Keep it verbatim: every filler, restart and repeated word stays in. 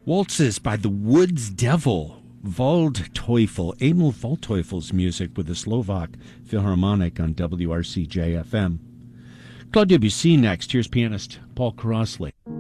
Waltzes by the Woods Devil. Waldteufel, Emil Waldteufel's music with the Slovak Philharmonic on W R C J F M. Claude Debussy next. Here's pianist Paul Crossley.